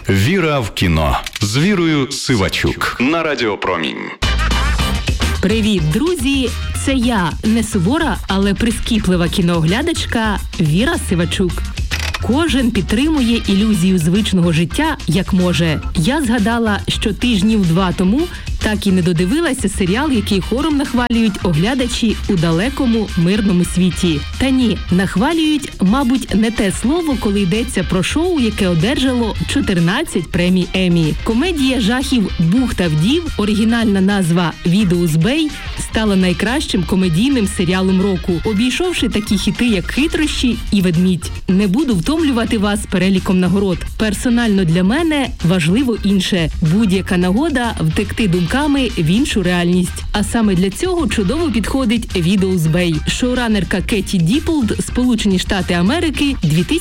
Віра в кіно з Вірою Сивачук на Радіо Промінь. Привіт, друзі! Це я, не сувора, але прискіплива кінооглядачка Віра Сивачук. Кожен підтримує ілюзію звичного життя, як може. Я згадала, що тижнів 2 тому так і не додивилася серіал, який хором нахвалюють оглядачі у далекому мирному світі. Та ні, нахвалюють, мабуть, не те слово, коли йдеться про шоу, яке одержало 14 премій Еммі. Комедія жахів «Бухта вдів», оригінальна назва «Відеус Бей», стала найкращим комедійним серіалом року, обійшовши такі хіти, як «Хитрощі» і «Ведмідь». Не буду втомлювати вас переліком нагород. Персонально для мене важливо інше – будь-яка нагода втекти думками в іншу реальність. А саме для цього чудово підходить «Відеус Бей». Шоуранерка Кеті Діпполд, Сполучені Штати Америки,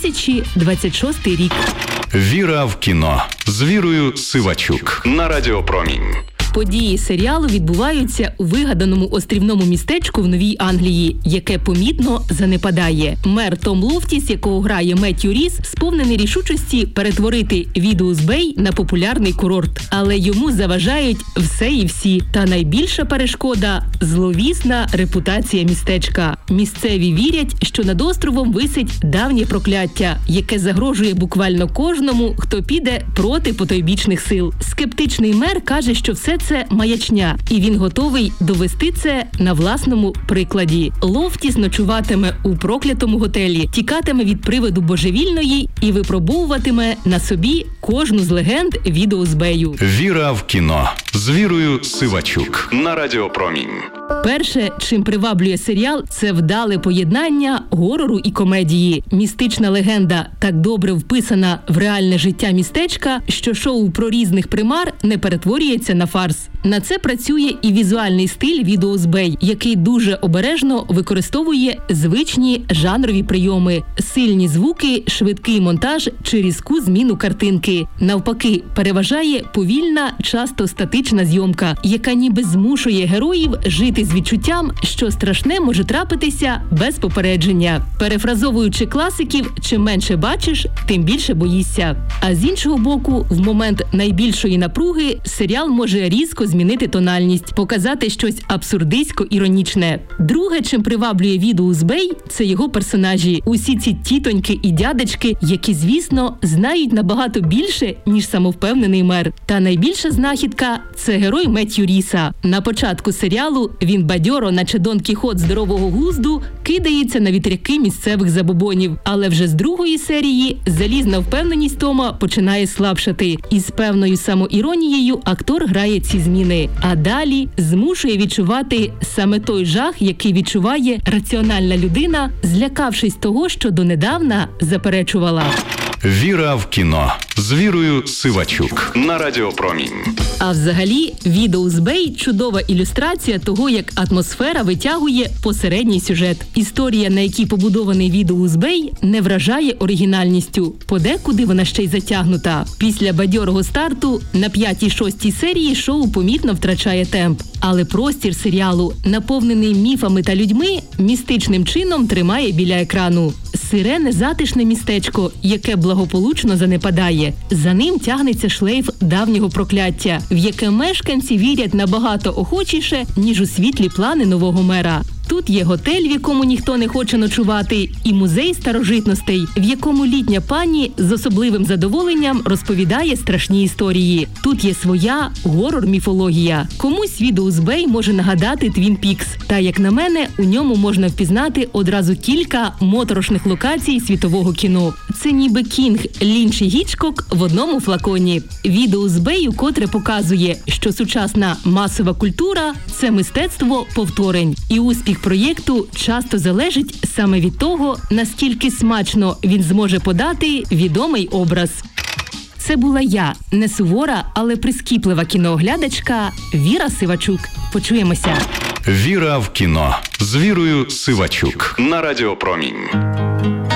2026 рік. Віра в кіно з Вірою Сивачук на Радіо Промінь. Події серіалу відбуваються у вигаданому острівному містечку в Новій Англії, яке помітно занепадає. Мер Том Лофтіс, якого грає Меттью Ріс, сповнений рішучості перетворити Відеус Бей на популярний курорт. Але йому заважають все і всі. Та найбільша перешкода – зловісна репутація містечка. Місцеві вірять, що над островом висить давнє прокляття, яке загрожує буквально кожному, хто піде проти потойбічних сил. Скептичний мер каже, що все це маячня, і він готовий довести це на власному прикладі. Лофтіс ночуватиме у проклятому готелі, тікатиме від привиду божевільної і випробовуватиме на собі кожну з легенд Відеус Бею. Віра в кіно з Вірою Сивачук на Радіо Промінь. Перше, чим приваблює серіал, це вдале поєднання горору і комедії. Містична легенда так добре вписана в реальне життя містечка, що шоу про різних примар не перетворюється на фарс. На це працює і візуальний стиль Відеус Бей, який дуже обережно використовує звичні жанрові прийоми – сильні звуки, швидкий монтаж чи різку зміну картинки. Навпаки, переважає повільна, часто статична зйомка, яка ніби змушує героїв жити з відчуттям, що страшне може трапитися без попередження. Перефразовуючи класиків, чим менше бачиш, тим більше боїшся. А з іншого боку, в момент найбільшої напруги серіал може різко змінити тональність, показати щось абсурдистсько-іронічне. Друге, чим приваблює Відеус Бей, це його персонажі. Усі ці тітоньки і дядечки, які, звісно, знають набагато більше, ніж самовпевнений мер. Та найбільша знахідка – це герой Меттью Ріса. На початку серіалу він бадьоро, наче Дон Кіхот здорового глузду, кидається на вітряки місцевих забобонів. Але вже з другої серії залізна впевненість Тома починає слабшати. І з певною самоіронією актор грає ці зміни. А далі змушує відчувати саме той жах, який відчуває раціональна людина, злякавшись того, що донедавна заперечувала. Віра в кіно з Вірою Сивачук на Радіо Промінь. А взагалі, Відеус Бей – чудова ілюстрація того, як атмосфера витягує посередній сюжет. Історія, на якій побудований Відеус Бей, не вражає оригінальністю. Подекуди вона ще й затягнута. Після бадьорого старту на 5-6 серії шоу помітно втрачає темп. Але простір серіалу, наповнений міфами та людьми, містичним чином тримає біля екрану. Сирене затишне містечко, яке благополучно занепадає. За ним тягнеться шлейф давнього прокляття, в яке мешканці вірять набагато охочіше, ніж у світлі плани нового мера. Тут є готель, в якому ніхто не хоче ночувати, і музей старожитностей, в якому літня пані з особливим задоволенням розповідає страшні історії. Тут є своя горор-міфологія. Комусь Відеус Бей може нагадати Твін Пікс. Та, як на мене, у ньому можна впізнати одразу кілька моторошних локацій світового кіно. Це ніби Кінг, Лінч і Гічкок в одному флаконі. Відеус Бей укотре показує, що сучасна масова культура – це мистецтво повторень. І успіх проєкту часто залежить саме від того, наскільки смачно він зможе подати відомий образ. Це була я, не сувора, але прискіплива кінооглядачка Віра Сивачук. Почуємося. Віра в кіно з Вірою Сивачук на Радіо Промінь.